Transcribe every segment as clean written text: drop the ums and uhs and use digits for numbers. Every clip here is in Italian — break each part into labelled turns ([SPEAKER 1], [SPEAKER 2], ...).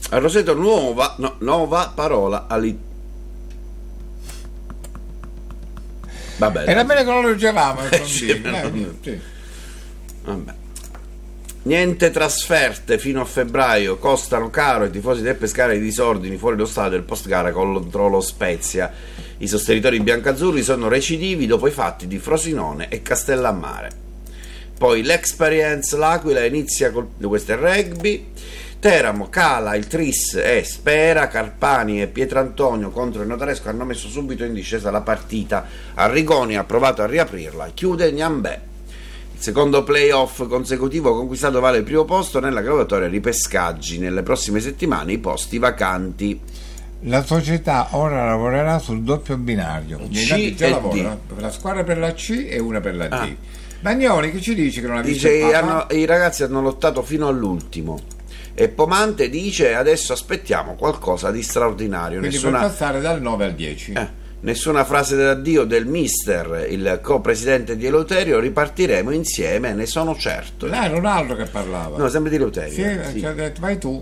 [SPEAKER 1] A Roseto nuova parola vabbè,
[SPEAKER 2] era bene che non lo leggevamo.
[SPEAKER 1] Sì. Vabbè. Niente trasferte fino a febbraio, costano caro, i tifosi del Pescara i disordini fuori lo stadio del post gara contro lo Spezia. I sostenitori biancazzurri sono recidivi dopo i fatti di Frosinone e Castellammare. Poi l'Experience L'Aquila inizia questo è il rugby. Teramo cala il tris e spera. Carpani e Pietrantonio contro il Notaresco hanno messo subito in discesa la partita. Arrigoni ha provato a riaprirla, chiude Gnambè. Il secondo playoff consecutivo conquistato vale il primo posto nella graduatoria ripescaggi. Nelle prossime settimane i posti vacanti.
[SPEAKER 2] La società ora lavorerà sul doppio binario.
[SPEAKER 1] C
[SPEAKER 2] già
[SPEAKER 1] e
[SPEAKER 2] lavora, la squadra per la C e una per la D. Bagnoli che ci dice che non ha visto
[SPEAKER 1] Dice i ragazzi hanno lottato fino all'ultimo. E Pomante dice adesso aspettiamo qualcosa di straordinario.
[SPEAKER 2] Quindi per passare dal 9 al 10.
[SPEAKER 1] Nessuna frase d'addio del mister, il co-presidente di Eleuterio. Ripartiremo insieme, ne sono certo.
[SPEAKER 2] Là era un altro che parlava.
[SPEAKER 1] No, sempre di Eleuterio.
[SPEAKER 2] Sì, ci ha detto vai tu.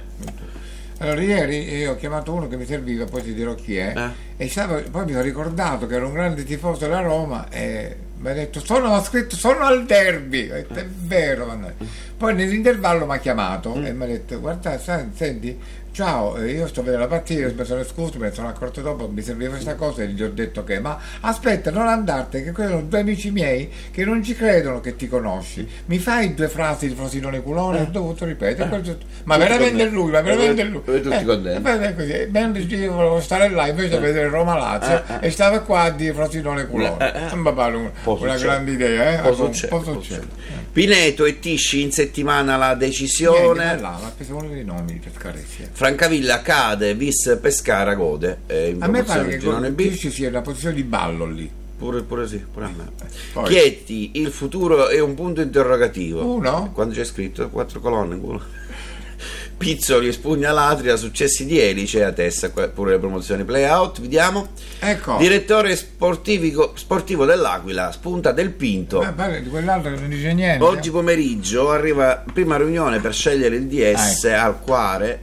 [SPEAKER 2] Allora ieri io ho chiamato uno che mi serviva, poi ti dirò chi è, e poi mi sono ricordato che era un grande tifoso della Roma e mi ha detto ha scritto sono al derby. Ho detto, è vero. Poi nell'intervallo mi ha chiamato e mi ha detto guarda senti, ciao, io sto vedendo la partita, mi sono scuso, me ne sono accorto dopo, mi serviva questa cosa e gli ho detto che ma aspetta, non andartene, che quelli sono due amici miei che non ci credono che ti conosci, mi fai due frasi di Frosinone Culone? Ho dovuto ripetere, ma veramente lui
[SPEAKER 1] tutti contenti.
[SPEAKER 2] Mentre io volevo stare là invece a vedere Roma Lazio e stava qua a dire Frosinone Culone. Una grande idea, può succedere.
[SPEAKER 1] Pineto e Tisci in settimana la decisione.
[SPEAKER 2] Ma questo è uno dei nomi di Pescaresi.
[SPEAKER 1] Francavilla cade, vis Pescara gode.
[SPEAKER 2] A me pare che Tisci sia una posizione di ballo lì.
[SPEAKER 1] Pure a me. Chietti, il futuro è un punto interrogativo.
[SPEAKER 2] Uno?
[SPEAKER 1] Quando c'è scritto 4 colonne. Pizzoli e Spugnalatria, successi di Elice a testa, pure le promozioni play-out, vediamo.
[SPEAKER 2] Ecco.
[SPEAKER 1] Direttore sportivo dell'Aquila, spunta Del Pinto.
[SPEAKER 2] Parla di quell'altro che non dice niente.
[SPEAKER 1] Oggi pomeriggio arriva prima riunione per scegliere il DS al quale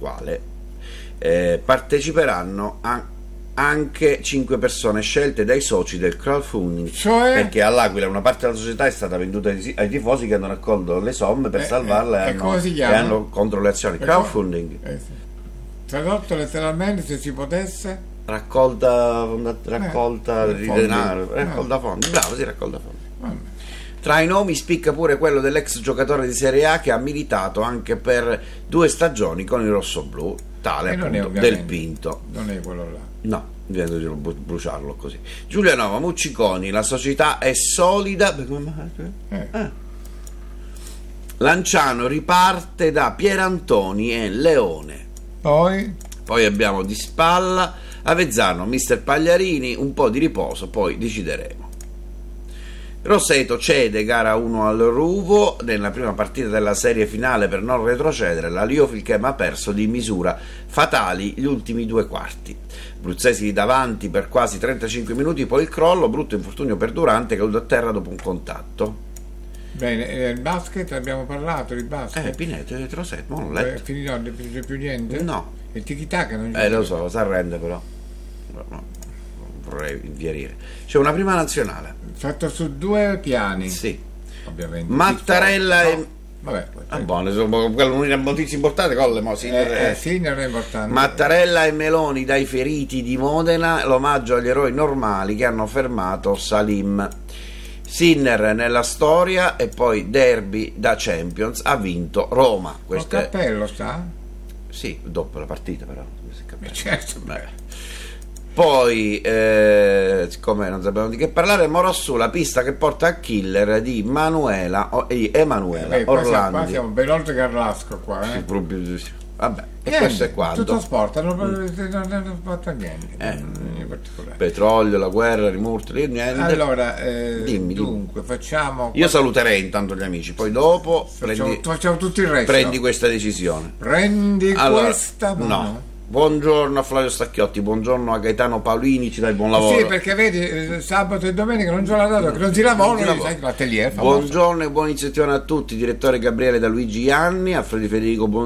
[SPEAKER 1] parteciperanno anche 5 persone scelte dai soci del crowdfunding, perché all'Aquila una parte della società è stata venduta ai tifosi che hanno raccolto le somme per salvarla e hanno contro le azioni. Crowdfunding
[SPEAKER 2] tradotto letteralmente, se si potesse,
[SPEAKER 1] raccolta di denaro, raccolta fondi. Bravo, raccolta fondi. Tra i nomi spicca pure quello dell'ex giocatore di Serie A che ha militato anche per 2 stagioni con i rossoblù, tale appunto Del Pinto.
[SPEAKER 2] Non è quello là.
[SPEAKER 1] No, viene di bruciarlo così. Giulianova, Mucciconi, la società è solida. Lanciano riparte da Pierantoni e Leone. Poi abbiamo Di Spalla, Avezzano, mister Pagliarini, un po' di riposo, poi decideremo. Roseto cede gara 1 al Ruvo nella prima partita della serie finale per non retrocedere. La Liofilchem ha perso di misura fatali gli ultimi 2 quarti. Bruzzesi davanti per quasi 35 minuti, poi il crollo, brutto infortunio per Durante, caduto a terra dopo un contatto.
[SPEAKER 2] Bene, il basket abbiamo parlato di basket.
[SPEAKER 1] Pineto e Roseto, non l'ho letto.
[SPEAKER 2] Finito, non c'è più niente?
[SPEAKER 1] No.
[SPEAKER 2] Il tiki-taka non c'è.
[SPEAKER 1] Lo so, si arrende però. No, vorrei invierire. C'è una prima nazionale.
[SPEAKER 2] Fatto su 2 piani.
[SPEAKER 1] Sì.
[SPEAKER 2] Ovviamente.
[SPEAKER 1] Mattarella e...
[SPEAKER 2] Vabbè,
[SPEAKER 1] buono, l'unica notizia importante con le
[SPEAKER 2] Sinner è importante.
[SPEAKER 1] Mattarella e Meloni dai feriti di Modena, l'omaggio agli eroi normali che hanno fermato Salim. Sinner nella storia e poi derby da Champions, ha vinto Roma.
[SPEAKER 2] Il cappello sta?
[SPEAKER 1] Sì, dopo la partita però.
[SPEAKER 2] Certo.
[SPEAKER 1] Poi, siccome non sapevamo di che parlare, Morossù, la pista che porta a Killer di Emanuela Orlandi.
[SPEAKER 2] Qua siamo ben oltre Carlasco qua.
[SPEAKER 1] Vabbè, e questo è quanto.
[SPEAKER 2] Tutto sport, non hanno fatto niente.
[SPEAKER 1] Petrolio, la guerra, rimorti, niente.
[SPEAKER 2] Allora,
[SPEAKER 1] dimmi.
[SPEAKER 2] Dunque, facciamo.
[SPEAKER 1] Io saluterei intanto gli amici, poi dopo
[SPEAKER 2] facciamo tutto il resto.
[SPEAKER 1] Prendi questa decisione.
[SPEAKER 2] Questa mano.
[SPEAKER 1] No. Buongiorno a Flavio Stacchiotti, buongiorno a Gaetano Paolini, ci dai buon lavoro.
[SPEAKER 2] Sì, perché vedi, sabato e domenica non c'è la data, che non si lavora, sai che l'atelier.
[SPEAKER 1] Buongiorno e buona iniziativa a tutti, direttore Gabriele da Luigi Ianni, Alfredo Federico.